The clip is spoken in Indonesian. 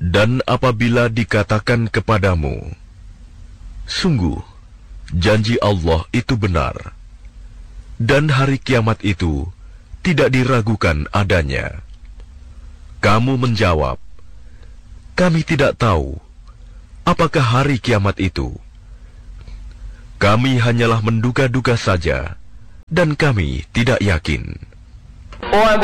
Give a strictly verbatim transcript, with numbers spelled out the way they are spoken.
Dan apabila dikatakan kepadamu, sungguh, janji Allah itu benar, dan hari kiamat itu tidak diragukan adanya, kamu menjawab, kami tidak tahu apakah hari kiamat itu. Kami hanyalah menduga-duga saja, dan kami tidak yakin.